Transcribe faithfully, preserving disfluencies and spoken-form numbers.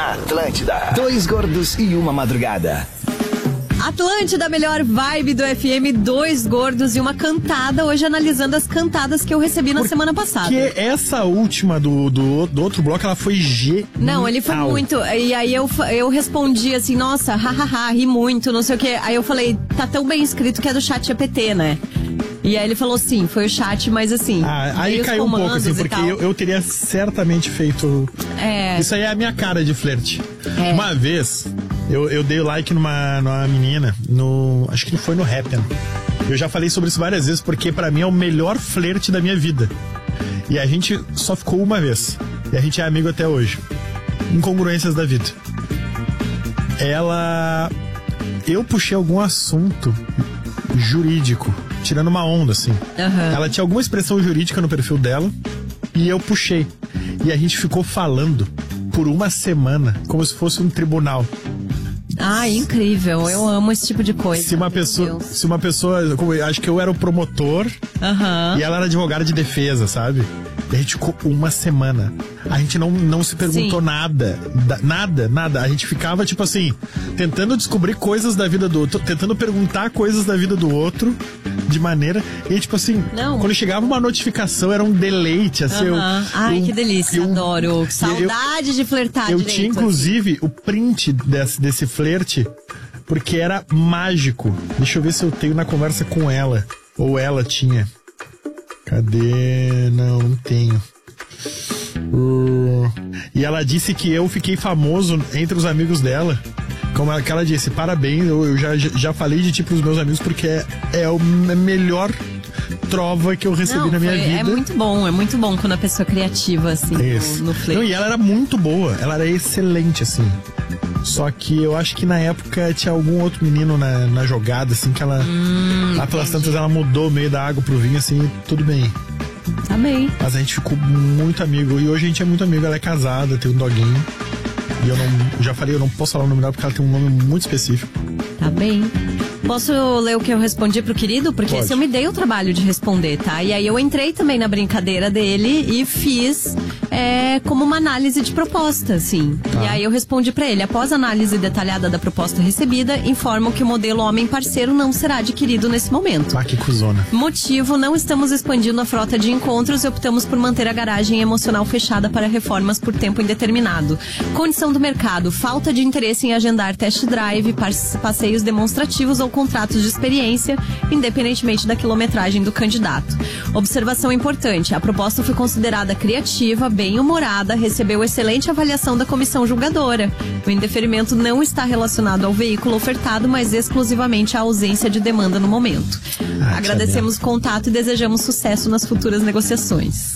Na Atlântida, dois gordos e uma madrugada. Atlântida, melhor vibe do F M, dois gordos e uma cantada. Hoje analisando as cantadas que eu recebi na Por semana passada. Porque essa última do, do, do outro bloco, ela foi genial. Não, ele foi muito. E aí eu, eu respondi assim, nossa, hahaha, ri muito, não sei o quê. Aí eu falei, tá tão bem escrito que é do chat G P T, né? E aí ele falou sim, foi o chat, mas assim... Ah, aí caiu um pouco, assim, porque eu, eu teria certamente feito... É... Isso aí é a minha cara de flerte. É. Uma vez, eu, eu dei like numa, numa menina, no, acho que foi no Happn. Eu já falei sobre isso várias vezes, porque pra mim é o melhor flerte da minha vida. E a gente só ficou uma vez. E a gente é amigo até hoje. Incongruências da vida. Ela... Eu puxei algum assunto jurídico, tirando uma onda, assim. Uhum. Ela tinha alguma expressão jurídica no perfil dela e eu puxei. E a gente ficou falando por uma semana, como se fosse um tribunal. Ah, incrível. Eu amo esse tipo de coisa. Se uma pessoa, se uma pessoa, como, acho que eu era o promotor, uhum, e ela era advogada de defesa, sabe? E a gente ficou uma semana. A gente não, não se perguntou Sim. nada. Da, nada, nada. A gente ficava, tipo assim, tentando descobrir coisas da vida do outro, tentando perguntar coisas da vida do outro, de maneira... E, tipo assim, não. quando chegava uma notificação, era um deleite, assim. Uhum. Eu, Ai, eu, que delícia, eu, adoro. Saudade eu, de flertar Eu direito, tinha, inclusive, assim. o print desse, desse flerte, porque era mágico. Deixa eu ver se eu tenho na conversa com ela. Ou ela tinha... Cadê? Não, não tenho. Uh, e ela disse que eu fiquei famoso entre os amigos dela. Como ela, que ela disse, parabéns, eu, eu já, já falei de ti pros meus amigos porque é, é a melhor trova que eu recebi não, na minha foi, vida. É muito bom, é muito bom quando a pessoa é criativa, assim, é no, no flerte. Não, e ela era muito boa, ela era excelente, assim. Só que eu acho que na época tinha algum outro menino na, na jogada, assim, que ela... Hum, lá pelas tantas ela mudou o meio da água pro vinho, assim, tudo bem. Tá bem. Mas a gente ficou muito amigo. E hoje a gente é muito amigo, ela é casada, tem um doguinho. E eu não, já falei, eu não posso falar o nome dela porque ela tem um nome muito específico. Tá bem. Posso ler o que eu respondi pro querido? Porque Pode. esse eu me dei o trabalho de responder, tá? E aí eu entrei também na brincadeira dele e fiz é, como uma análise de proposta, assim. Tá. E aí eu respondi pra ele, após análise detalhada da proposta recebida, informo que o modelo homem parceiro não será adquirido nesse momento. Ah, que cuzona. Motivo, não estamos expandindo a frota de encontros e optamos por manter a garagem emocional fechada para reformas por tempo indeterminado. Condição do mercado, falta de interesse em agendar test drive, passeios demonstrativos ou contratos de experiência, independentemente da quilometragem do candidato. Observação importante, a proposta foi considerada criativa, bem-humorada, recebeu excelente avaliação da comissão julgadora. O indeferimento não está relacionado ao veículo ofertado, mas exclusivamente à ausência de demanda no momento. Ah, Agradecemos o contato e desejamos sucesso nas futuras negociações.